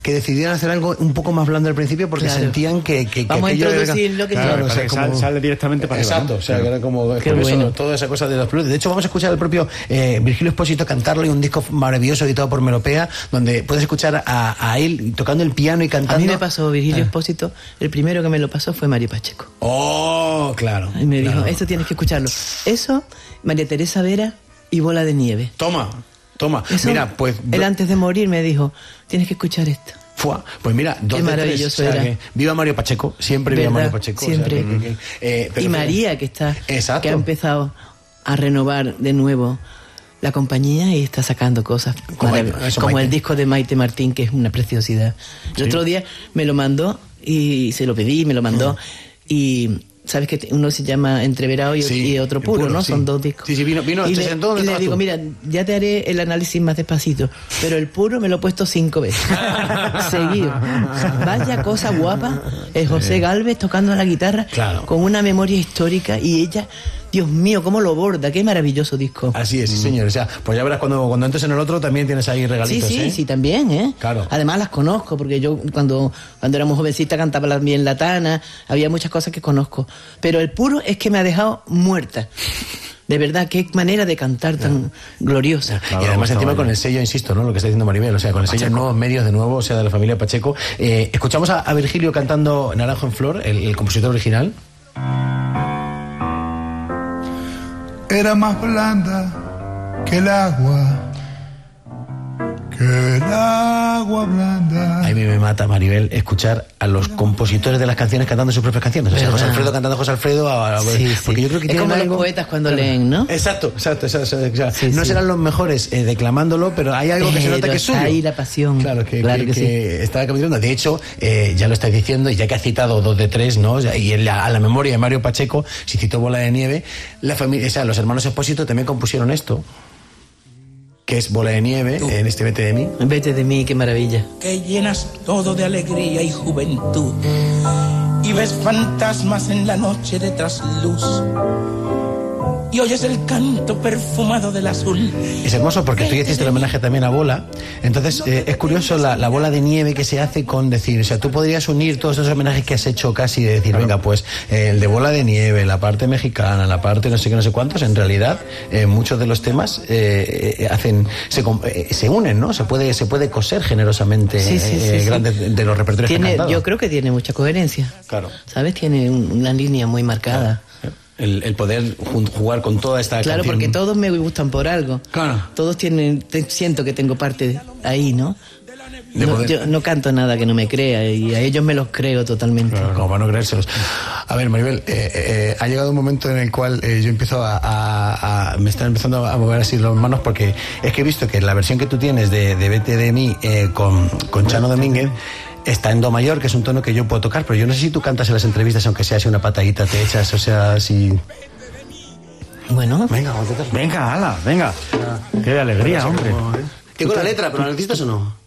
que decidieron hacer algo un poco más blando al principio porque sentían que vamos a introducir lo que claro, o sea, como... sale directamente para arriba, exacto, ¿no? o sea, que era como bueno. toda esa cosa de los pelos. De hecho, vamos a escuchar al propio Virgilio Espósito cantarlo, y un disco maravilloso editado por Melopea, donde puedes escuchar a él tocando el piano y cantando. A mí me pasó Virgilio Espósito, el primero que me lo pasó fue Mario Pacheco. Oh, claro. Y me dijo, esto tienes que escucharlo. Eso, María Teresa Vera y Bola de Nieve. Toma. Eso, mira, pues... Él antes de morir me dijo, tienes que escuchar esto. Pues mira, qué maravilloso era. Viva Mario Pacheco, siempre viva Mario Pacheco. Siempre. O sea, y María, que ha empezado a renovar de nuevo la compañía y está sacando cosas como el disco de Maite Martín, que es una preciosidad. El otro día me lo mandó y se lo pedí, me lo mandó y... Sabes que uno se llama Entreverado y otro puro, ¿no? Sí. Son dos discos. Sí, vino. Y le digo, mira, ya te haré el análisis más despacito, pero el puro me lo he puesto 5 veces. Seguido. Vaya cosa guapa, es José Gálvez tocando la guitarra con una memoria histórica y ella... Dios mío, cómo lo borda, qué maravilloso disco. Así es, sí, señor. O sea, pues ya verás cuando entres en el otro también tienes ahí regalitos. Sí, también, ¿eh? Claro. Además las conozco, porque yo cuando éramos jovencitas cantaba bien la Tana, había muchas cosas que conozco. Pero el puro es que me ha dejado muerta. De verdad, qué manera de cantar tan gloriosa. Claro, y además encima con el sello, insisto, ¿no? Lo que está diciendo Maribel, o sea, con el sello Nuevos Medios de nuevo, o sea, de la familia Pacheco. Escuchamos a Virgilio cantando Naranjo en Flor, el compositor original. Era más blanda que el agua blanda. A mí me mata, Maribel, escuchar a los compositores de las canciones cantando sus propias canciones. O sea, José Alfredo cantando a José Alfredo. Porque yo creo que es como los poetas cuando leen, ¿no? Exacto. No serán los mejores declamándolo, pero hay algo que se nota que es suyo. Ahí la pasión. Claro que sí. Está capitando. De hecho, ya lo estáis diciendo, y ya que ha citado 2 de 3, ¿no? Y a la memoria de Mario Pacheco, si citó Bola de Nieve, la familia, o sea, los hermanos Espósito también compusieron esto, que es Bola de Nieve, en este Vete de mí. Vete de mí, qué maravilla. Que llenas todo de alegría y juventud y ves fantasmas en la noche de trasluz y oyes el canto perfumado del azul. Es hermoso porque tú hiciste el homenaje también a Bola. Entonces es curioso la bola de nieve que se hace con decir, o sea, tú podrías unir todos esos homenajes que has hecho casi de decir, venga, pues el de Bola de Nieve, la parte mexicana, la parte no sé qué, no sé cuántos. En realidad muchos de los temas se unen, ¿no? Se puede coser generosamente grandes de los repertorios que han cantado. Yo creo que tiene mucha coherencia. Claro. ¿Sabes? Tiene una línea muy marcada. Claro. El poder jugar con toda esta canción. Porque todos me gustan por algo. Claro. Todos siento que tengo parte ahí, ¿no? Yo no canto nada que no me crea y a ellos me los creo totalmente. Claro, como para no creérselos. A ver, Maribel, ha llegado un momento en el cual yo empiezo me están empezando a mover así las manos, porque es que he visto que la versión que tú tienes de Vete de mí con Chano Domínguez está en do mayor, que es un tono que yo puedo tocar, pero yo no sé si tú cantas en las entrevistas, aunque sea así una patadita te echas, o sea, si... Bueno, venga, ala, venga. Qué alegría, hombre. Tengo la letra, pero ¿la necesitas o no?